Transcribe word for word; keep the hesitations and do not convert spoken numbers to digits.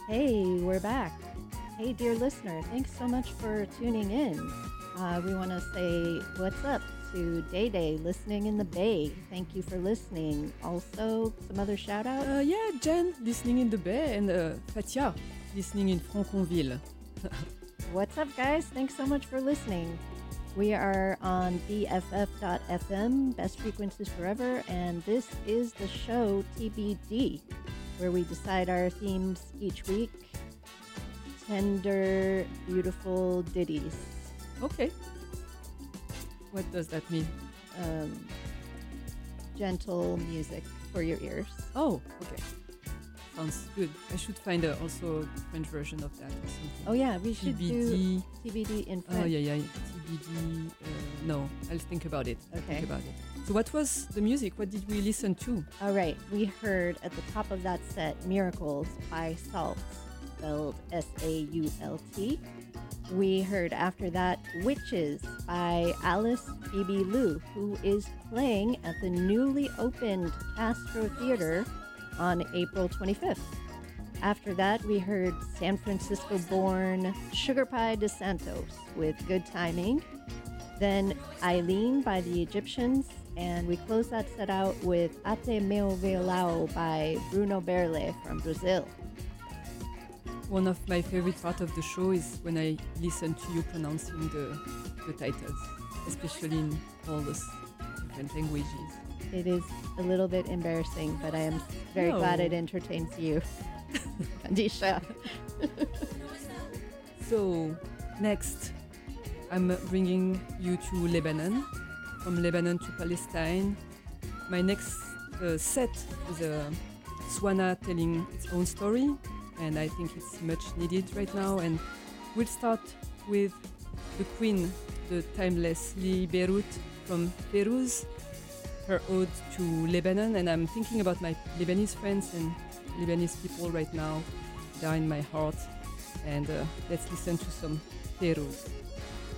Hey, we're back. Hey, dear listener, thanks so much for tuning in. Uh, we want to say what's up to Day Day listening in the Bay. Thank you for listening. Also, some other shout outs. Uh, yeah, Jen listening in the Bay and uh, Fatia listening in Franconville. What's up, guys? Thanks so much for listening. We are on B F F dot F M, Best Frequencies Forever, and this is the show T B D, where we decide our themes each week. Tender, beautiful ditties. Okay. What does that mean? Um, gentle music for your ears. Oh, okay. Sounds good. I should find uh, also a French version of that or something. Oh yeah, we should T B D. do T B D in French. Oh yeah, yeah. T B D. Uh, no, I'll think about it. Okay. Think about it. So what was the music? What did we listen to? All right, we heard at the top of that set Miracles by Salt, spelled S A U L T. We heard after that Witches by Alice Phoebe Liu, who is playing at the newly opened Castro Theater on April twenty-fifth. After that, we heard San Francisco-born Sugar Pie de Santos with Good Timing. Then Eileen by the Egyptians, and we closed that set out with Ate Meu Violão by Bruno Berle from Brazil. One of my favorite part of the show is when I listen to you pronouncing the, the titles, especially in all those different languages. It is a little bit embarrassing, but I am very No. glad it entertains you, Kandisha. So, next, I'm bringing you to Lebanon, from Lebanon to Palestine. My next uh, set is a Swana telling its own story, and I think it's much needed right now. And we'll start with the queen, the timeless Lee Beirut from Peru's, her ode to Lebanon. And I'm thinking about my Lebanese friends and Lebanese people right now. They're in my heart. And uh, let's listen to some Peru.